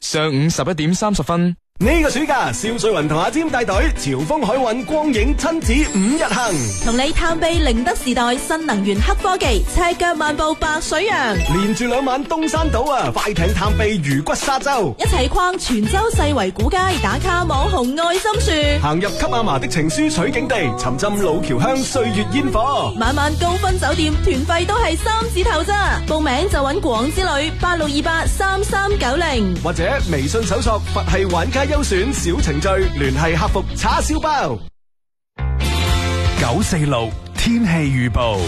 上午11:30。 呢個暑假，蕭瑞雲同阿尖帶隊潮豐海運光影親子5日行， 同你探秘寧德時代新能源黑科技，赤腳漫步白水洋， 連住2晚東山島啊，快艇探秘魚骨沙洲， 一齊逛泉州世圍古街，打卡網紅愛心樹， 行入給阿嫲的情書取景地，沉浸老橋鄉歲月煙火， 晚晚高分酒店，團費都係3字頭咋，報名就揾廣之旅86283390， 或者微信搜索佛系玩家優選小程序，聯繫客服叉燒包。 946天氣預報，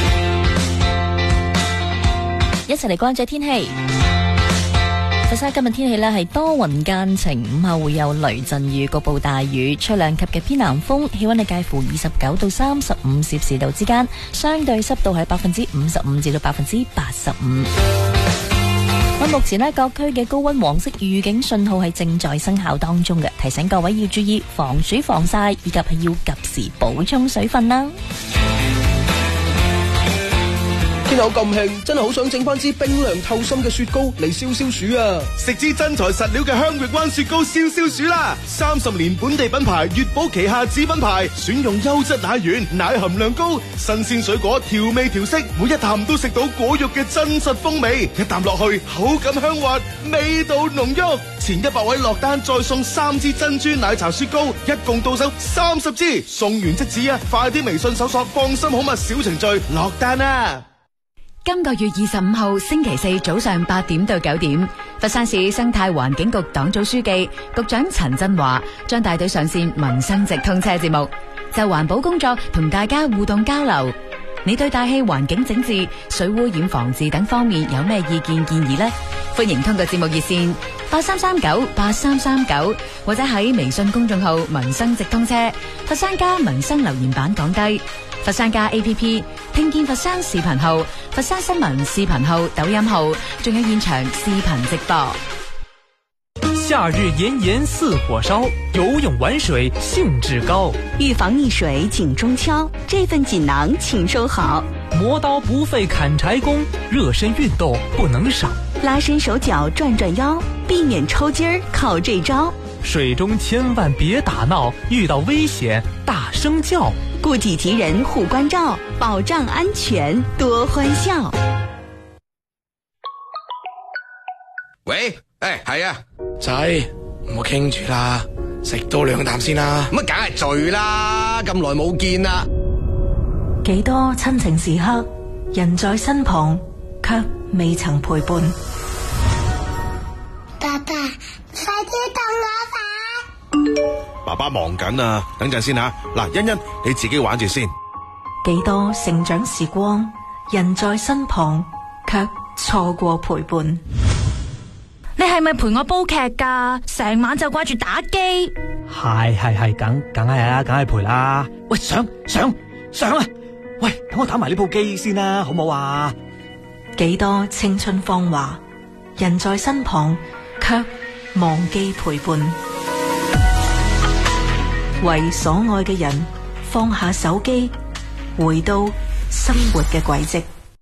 一齊嚟關注天氣。佛山今日天氣呢係多雲間晴，午後會有雷陣雨，局部大雨，吹2級嘅偏南風，氣溫係介乎29到35攝氏度之間，相對濕度係55%至到85%。咁目前呢，各區嘅高溫黃色預警信號係正在生效當中嘅，提醒各位要注意防暑防曬，以及係要及時補充水分啦。 天口咁興，真係好想整翻支冰涼透心嘅雪糕嚟消消暑啊！ 食支真材實料嘅香域灣雪糕消消暑啦！30年本地品牌悅寶旗下子品牌，選用優質奶源，奶含量高，新鮮水果調味調色，每一啖都食到果肉嘅真實風味，一啖落去口感香滑，味道濃郁。前100位落單再送3支珍珠奶茶雪糕，一共到手30支，送完即止啊！快啲微信搜索放心好物小程序落單啊！ 今個月25號星期四早上8點到9點，佛山市生態環境局黨組書記、局長陳振華將帶隊上線民生直通車節目，就環保工作同大家互動交流。你對大氣環境整治、水污染防治等方面有咩意見建議呢？歡迎通過節目熱線83398339，或者喺微信公眾號民生直通車、佛山家民生留言板講低。佛山家 APP、聽見佛山視頻號、佛山新聞視頻號、抖音號，仲有現場視頻直播。 夏日炎炎似火燒，游泳玩水興致高。 預防溺水緊中敲，這份錦囊請收好。 磨刀不費砍柴工，熱身運動不能少。 拉伸手腳轉轉腰，避免抽筋兒靠這招。 水中千萬別打鬧，遇到危險大聲叫。 顧己及人護關照，保障安全多歡笑。 喂，係啊， 仔，唔好傾住啦，食多2啖先啦。 乜梗係醉啦，咁耐冇見啦。 幾多親情時刻，人在身旁，卻未曾陪伴。 爸爸，快啲等我吧。 爸爸忙緊啊，等陣先吓。嗱，欣欣你自己玩住先。 幾多成長時光，人在身旁，卻錯過陪伴。 你係咪陪我煲劇㗎？成晚就掛住打機。 係，梗係啦，梗係陪啦。喂，上啊！喂，等我打埋呢部機先啦，好冇啊？ 幾多青春芳華，人在身旁，卻忘記陪伴。為所愛嘅人放下手機，回到生活嘅軌跡。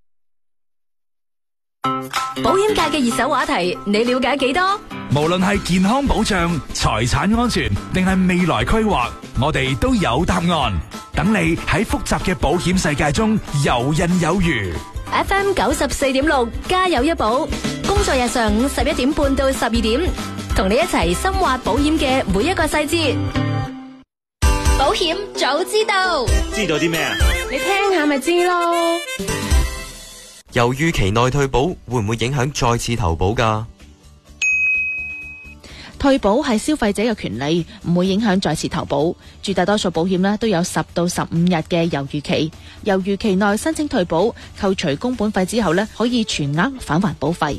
保險界嘅熱手話題，你了解幾多？ 無論係健康保障、財產安全定係未來規劃，我哋都有答案，等你喺複雜嘅保險世界中游刃有餘。 FM 94.6加油一保，工作日上午11點半到12點，同你一齊深挖保險嘅每一個細節。保險早知道， 知道啲咩啊？ 你聽下咪知咯。 由預期內退保會唔會影響再次投保㗎？ 退保係消費者嘅權利，唔會影響再次投保。絕大多數保險呢都有10到15日嘅猶豫期，猶豫期內申請退保，扣除工本費之後呢，可以全額返還保費。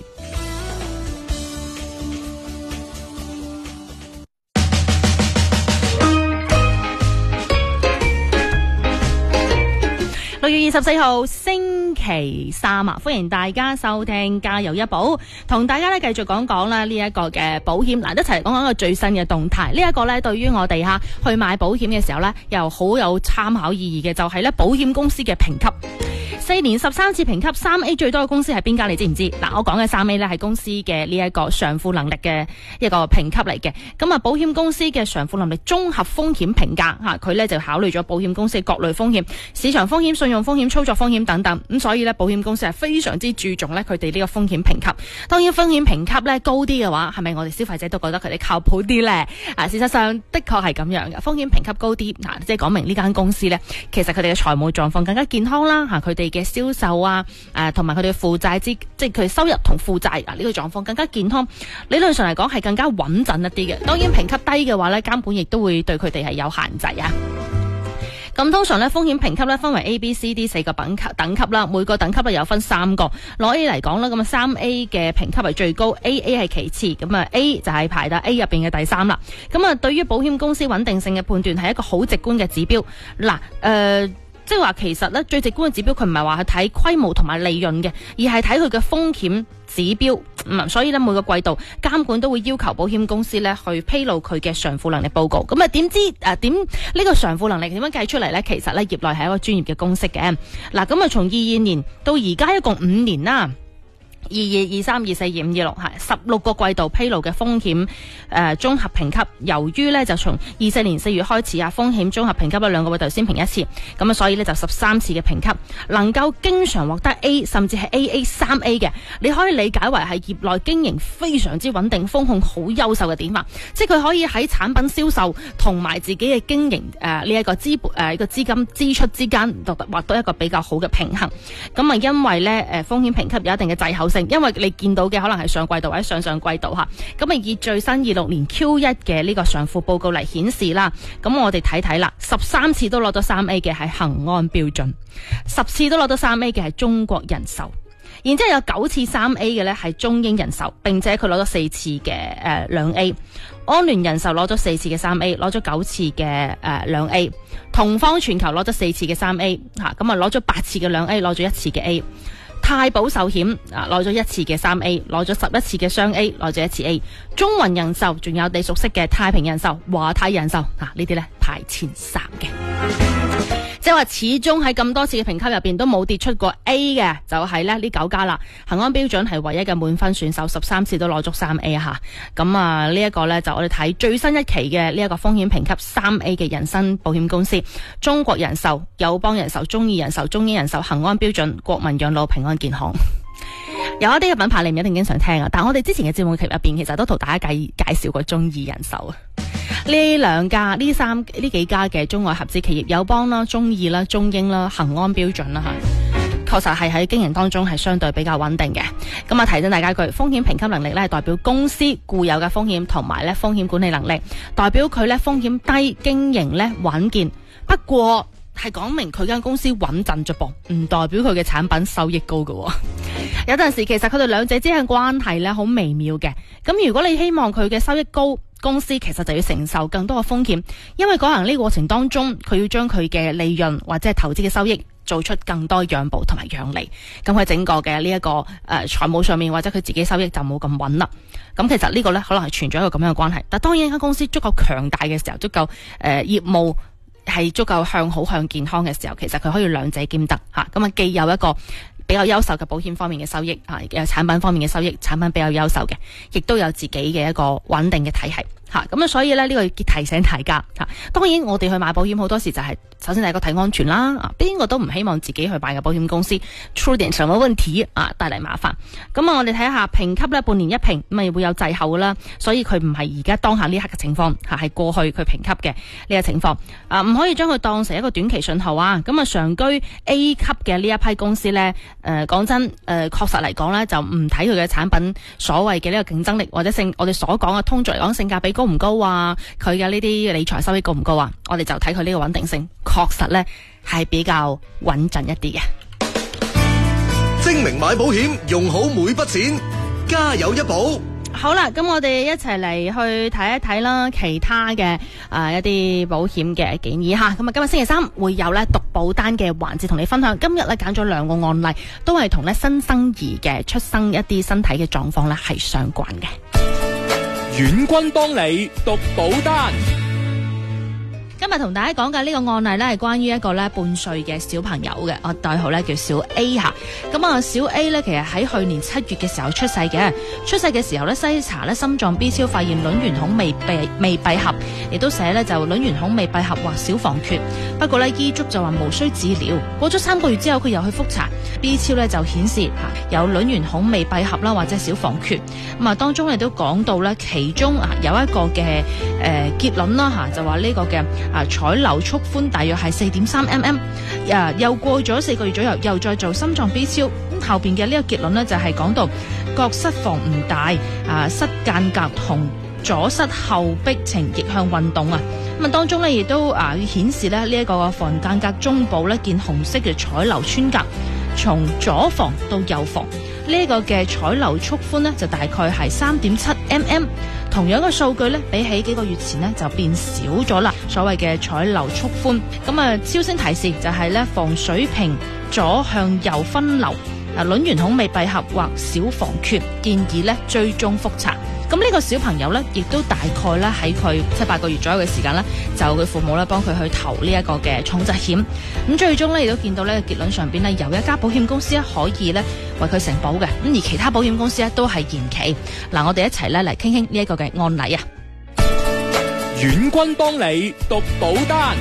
6月24號星期三啊，歡迎大家收聽加油一保，同大家咧繼續講講啦呢一個嘅保險，嗱一齊講講一個最新嘅動態。呢一個咧對於我哋去買保險嘅時候咧，又好有參考意義嘅，就係咧保險公司嘅評級。 4年13次評級，3A 最多嘅公司係邊間？你知唔知？嗱，我講嘅3A 呢係公司嘅呢一個償付能力嘅一個評級嚟嘅。咁啊，保險公司嘅償付能力綜合風險評價吓，佢呢就考慮咗保險公司各類風險、市場風險、信用風險、操作風險等等。咁所以呢，保險公司係非常之注重呢佢哋呢個風險評級。當然，風險評級呢高啲嘅話，係咪我哋消費者都覺得佢哋靠譜啲呢？事實上的確係咁樣嘅。風險評級高啲，即係講明呢間公司呢，其實佢哋嘅財務狀況更加健康啦，佢哋嘅銷售啊，同埋佢哋嘅負債即係佢收入同負債呢個狀況更加健康。理論上嚟講係更加穩陣一啲嘅。當然評級低嘅話呢，監管亦都會對佢哋係有限制啊。咁通常咧風險評級咧分為 A、B、C、D 4個等級啦，每個等級咧有分3個。攞 A 嚟講啦，咁啊 3A 嘅評級係最高，AA 係其次，咁啊 A 就係排到 A 入邊嘅第3啦。咁啊對於保險公司穩定性嘅判斷係一個好直觀嘅指標。嗱，即係話其實咧最直觀嘅指標佢唔係話去睇規模同埋利潤嘅，而係睇佢嘅風險指標。所以咧每個季度監管都會要求保險公司咧去披露佢嘅償付能力報告。咁啊點知點呢個償付能力點樣計出嚟呢？其實咧業內係一個專業嘅公式嘅。嗱，咁啊從22年到而家一共5年啦。22、23、24、25、26係16個季度披露嘅風險綜合評級。由於呢就從24年4月開始啊，風險綜合評級兩個季度先評一次，咁啊所以呢就13次嘅評級，能夠經常獲得 A 甚至係 AA、3A 嘅，你可以理解為係業內經營非常之穩定、風控好優秀嘅典範。即係佢可以喺產品銷售同埋自己嘅經營呢一個資金支出之間獲得一個比較好嘅平衡。咁啊因為呢風險評級有一定嘅滯後性。因為你見到嘅可能係上季度或者上季度吓，咁啊以最新26年 Q1 嘅呢個償付報告嚟顯示啦，咁我哋睇睇啦，13次都攞到 3A 嘅係恒安標準，10次都攞到 3A 嘅係中國人壽，然之後有9次 3A 嘅呢係中英人壽，並且佢攞咗4次嘅2A， 安聯人壽攞咗4次嘅 3A， 攞咗9次嘅2A， 同方全球攞咗4次嘅 3A， 咁啊攞咗8次嘅2A， 攞咗1次嘅 A。太保壽險攞咗1次嘅 3A， 攞咗11次嘅雙 A， 攞咗1次 A。中雲人壽仲有你熟悉嘅太平人壽、華泰人壽呢啲呢排前3嘅。即係話始終喺咁多次嘅評級入邊都冇跌出過 A 嘅，就係呢9家啦。恒安標準係唯一嘅滿分選手，13次都攞足 3A 吓。咁啊呢一個呢，就我哋睇最新一期嘅呢一個風險評級 3A 嘅人身保險公司，中國人壽、友邦人壽、中意人壽、中英人壽、恒安標準、國民養老、平安健康。有一啲嘅品牌你唔一定經常聽啊，但係我哋之前嘅節目劇入邊其實都同大家介紹過中意人壽啊。呢兩家呢幾家嘅中外合資企業，友邦啦、中意啦、中英啦、恒安標準啦確實係喺經營當中係相對比較穩定嘅。咁啊提醒大家一句，風險評級能力咧係代表公司固有嘅風險同埋咧風險管理能力，代表佢咧風險低，經營咧穩健。不過係講明佢間公司穩陣啫噃，唔代表佢嘅產品收益高嘅。有陣時其實佢哋兩者之間嘅關係咧好微妙嘅。咁如果你希望佢嘅收益高，公司其實就要承受更多嘅風險，因為可能呢個過程當中佢要將佢嘅利潤或者係投資嘅收益做出更多讓步同埋讓利，咁佢整個嘅呢一個財務上面或者佢自己收益就冇咁穩啦。咁其實呢個呢，可能係存在一個咁樣嘅關係。但當然間公司足夠強大嘅時候，足夠業務係足夠向好向健康嘅時候，其實佢可以兩者兼得吓。咁啊既有一個比較優秀嘅保險方面嘅收益啊，有產品方面嘅收益，產品比較優秀嘅，亦都有自己嘅一個穩定嘅體系吓。咁啊所以咧呢個提醒大家吓。當然我哋去買保險好多時就係首先第一個睇安全啦，邊個都唔希望自己去買嘅保險公司出點什麼問題啊，帶嚟麻煩。咁啊我哋睇下評級咧，半年一評，咁啊會有滯後啦，所以佢唔係而家當下呢刻嘅情況吓，係過去佢評級嘅呢個情況啊，唔可以將佢當成一個短期信號啊。咁啊常居 A 級嘅呢一批公司咧，講真確實嚟講咧就唔睇佢嘅產品所謂嘅呢個競爭力或者我哋所講嘅通俗嚟講性價比高唔高啊，佢嘅呢啲理財收益高唔高啊，我哋就睇佢呢個穩定性，確實呢係比較穩陣一啲嘅。 精明買保險，用好每筆錢，家有一保。 好啦，咁我哋一齊嚟去睇一睇啦，其他嘅一啲保險嘅建議吓。咁啊，今日星期3會有咧讀保單嘅環節同你分享。今日咧揀咗2個案例，都係同咧新生兒嘅出生一啲身體嘅狀況咧係相關嘅。 遠軍幫你讀保單。 今日同大家講嘅呢個案例呢，係關於一個呢半歲嘅小朋友嘅，我代號呢叫小 A 吓。咁啊，小 A 呢其實喺去年7月嘅時候出世嘅，出世嘅時候呢，篩查呢心臟 B 超發現卵圓孔未閉合，亦都寫呢就卵圓孔未閉合或小房缺。不過呢，醫囑就話無需治療。過咗3個月之後，佢又去複查 B 超呢就顯示有卵圓孔未閉合啦，或者小房缺。咁啊，當中亦都講到呢，其中有一個嘅結論啦就話呢個嘅採瘤束寬大約係4.3 mm。又過咗4個月左右，又再做心臟 B 超，咁後邊嘅呢個結論呢，就係講到角室房唔大，室間隔同左室後壁呈逆向運動啊。咁啊，當中呢，亦都顯示咧呢一個房間隔中部呢見紅色嘅採瘤穿隔，從左房到右房呢個嘅採瘤束寬呢，就大概係3.7 mm。同樣嘅數據呢，比起幾個月前呢，就變少咗啦。所謂嘅採瘤束寬，咁啊超聲提示就係呢防水平左向右分流，卵圓孔未閉合或小房缺，建議呢追蹤複查。咁呢個小朋友呢，亦都大概呢喺佢7、8個月左右嘅時間呢，就佢父母呢幫佢去投呢一個嘅重疾險。咁最終呢，亦都見到呢結論上邊呢，有一家保險公司可以呢為佢承保嘅，咁而其他保險公司呢都係延期。嗱，我哋一齊呢嚟傾傾呢一個嘅案例啊。 遠軍幫你讀保單。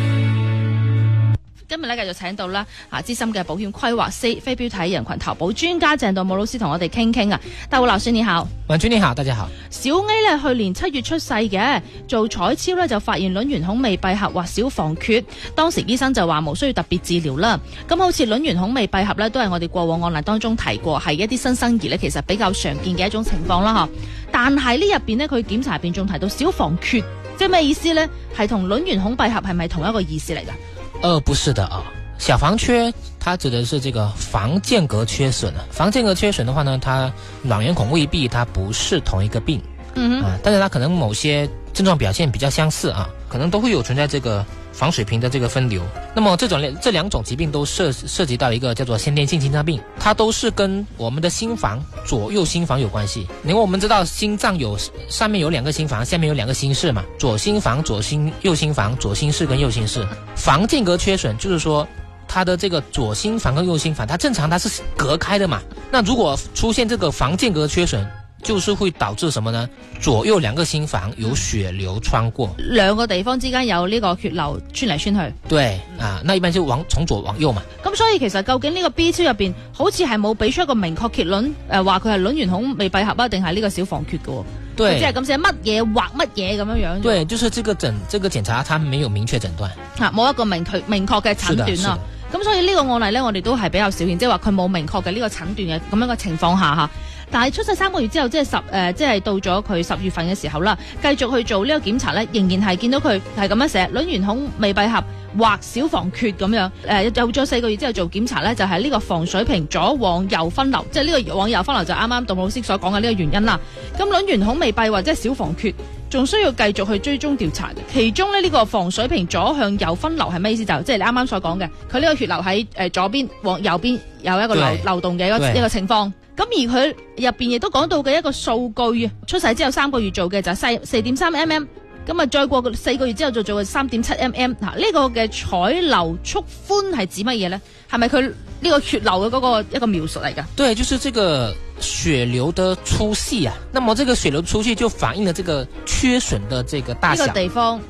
今日咧繼續請到啦資深嘅保險規劃師、非標體人群投保專家鄭道武老師同我哋傾傾啊。大武老師你好。 婉君你好，大家好。 小 A 呢去年7月出世嘅，做彩超呢就發現卵圓孔未閉合或小房缺，當時醫生就話無需要特別治療啦。咁好似卵圓孔未閉合呢，都係我哋過往案例當中提過，係一啲新生兒呢其實比較常見嘅一種情況啦嗬。但係呢入邊呢，佢檢查入邊仲提到小房缺，即係咩意思呢？係同卵圓孔閉合係咪同一個意思嚟㗎？ 不是的啊，小房缺它指的是這個房間隔缺損啊。房間隔缺損的話呢，它卵圓孔未閉，它不是同一個病，但是它可能某些症狀表現比較相似啊，可能都會有存在這個房水平的這個分流。那麼這兩種疾病都涉及到一個叫做先天性心臟病，它都是跟我們的心房左右心房有關係。因為我們知道心臟有上面有2個心房，下面有2個心室嘛，左心房、右心房、左心室跟右心室。房間隔缺損就是說它的這個左心房跟右心房，它正常它是隔開的嘛。那如果出現這個房間隔缺損，就是會導致什麼呢？左右2個心房有血流穿過，2個地方之間有呢個血流穿嚟穿去。對啊，那一般就從左往右嘛。咁所以其實究竟呢個 B 超入邊好似係冇俾出一個明確結論，話佢係卵圓孔未閉合啊，定係呢個小房缺嘅？對，即係咁寫乜嘢畫乜嘢咁樣樣。對，就是這個檢查，它沒有明確診斷，冇一個明確嘅診斷啦。咁所以呢個案例呢，我哋都係比較少見，即係話佢冇明確嘅呢個診斷嘅咁樣嘅情況下吓。但係出世3個月之後，即係到咗佢10月份嘅時候啦，繼續去做呢個檢查呢，仍然係見到佢係咁樣寫卵圓孔未閉合或小房缺咁樣。又咗4個月之後做檢查呢，就係呢個房水平左往右分流，即係呢個往右分流就啱啱杜老師所講嘅呢個原因啦。咁卵圓孔未閉或者小房缺，仲需要繼續去追蹤調查嘅。其中呢個房水平左向右分流係咩意思？就即係你啱啱所講嘅，佢呢個血流喺左邊往右邊有一個流動嘅一個情況。咁而佢入邊亦都講到嘅一個數據，出世之後3個月做嘅就係4.3 mm，咁啊再過4個月之後就做嘅3.7 mm。嗱，呢個嘅採瘤束寬係指乜嘢呢？係咪佢呢個血流嘅嗰個一個描述嚟㗎？對，就是這個血流的粗細啊。那麼這個血流粗細就反映了這個缺損的這個大小。呢個地方